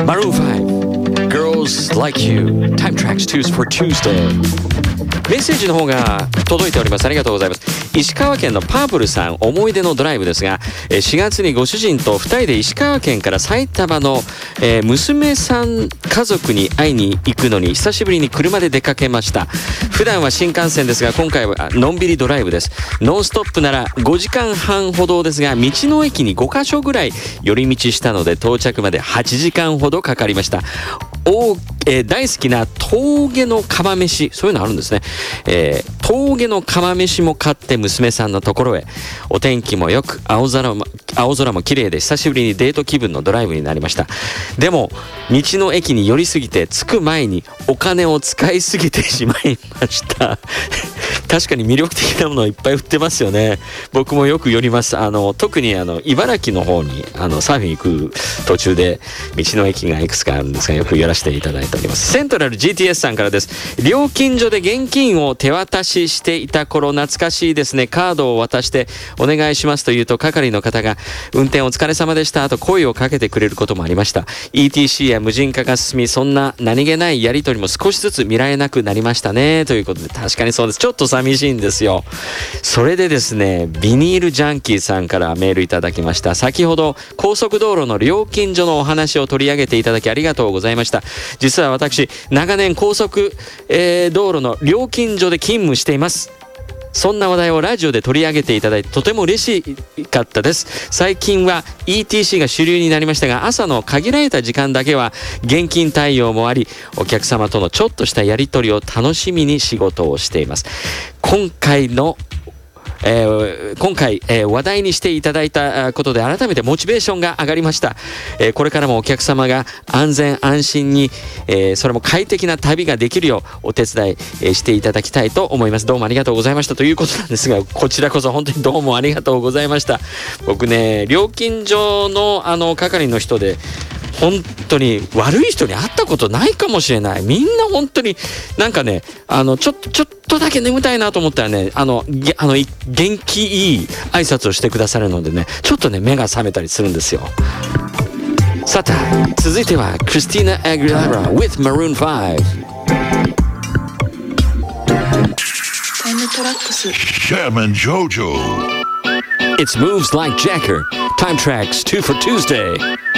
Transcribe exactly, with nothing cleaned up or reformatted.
Maroon ファイブ Girls Like You Time Tracks Tunes for Tuesday。 メッセージの方が届いております。ありがとうございます。石川県のパープルさん、思い出のドライブですが、しがつにご主人とふたりで石川県から埼玉の、えー、娘さん家族に会いに行くのに久しぶりに車で出かけました。普段は新幹線ですが今回はのんびりドライブです。ノンストップならごじかんはんほどですが、道の駅にごかしょぐらい寄り道したので到着まではちじかんほどかかりました。お、えー、大好きな峠の釜飯、そういうのあるんですね。えー、峠の釜飯も買って娘さんのところへ。お天気もよく青空も青空も綺麗で久しぶりにデート気分のドライブになりました。でも道の駅に寄りすぎて着く前にお金を使いすぎてしまいました確かに魅力的なものいっぱい売ってますよね。僕もよく寄ります。あの特にあの茨城の方にあのサーフィン行く途中で道の駅がいくつかあるんですが、よく寄らせていただいております。セントラル ジーティーエス さんからです。料金所で現金を手渡ししていた頃懐かしいですね。カードを渡してお願いしますと言うと係の方が運転お疲れ様でしたと声をかけてくれることもありました。 イーティーシー や無人化が進み、そんな何気ないやり取りも少しずつ見られなくなりましたねということで、確かにそうです。ちょっと寂しいんですよ。それでですね、ビニールジャンキーさんからメールいただきました。先ほど高速道路の料金所のお話を取り上げていただきありがとうございました。実は私長年高速、えー、道路の料金所で勤務しています。そんな話題をラジオで取り上げていただいてとても嬉しかったです。最近は イーティーシー が主流になりましたが、朝の限られた時間だけは現金対応もあり、お客様とのちょっとしたやり取りを楽しみに仕事をしています。今回のえー、今回、えー、話題にしていただいたことで改めてモチベーションが上がりました。えー、これからもお客様が安全安心に、えー、それも快適な旅ができるようお手伝い、えー、していただきたいと思います。どうもありがとうございましたということなんですが、こちらこそ本当にどうもありがとうございました。僕ね、料金所のあの係の人で本当に悪い人に会ったことないかもしれない。みんな本当になんかね、あのちょっとちょっとだけ眠たいなと思ったらね、あのあの元気いい挨拶をしてくださるのでね、ちょっとね目が覚めたりするんですよ。さて続いてはクリスティーナ・アギララ with Maroon ファイブ。 タイムトラックス Sherman Jojo. It moves like Jacker. Time Tracks two for Tuesday.